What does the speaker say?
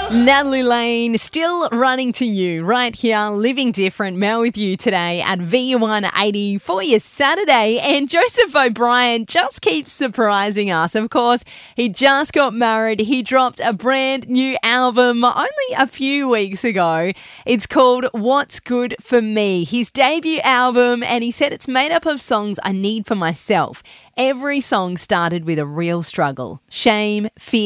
Natalie Lane still running to you right here, Living Different. Mel with you today at VU180 for your Saturday. And Joseph O'Brien just keeps surprising us. Of course, he just got married. He dropped a brand new album only a few weeks ago. It's called What's Good For Me, his debut album, and he said it's made up of songs I need for myself. Every song started with a real struggle, shame, fear,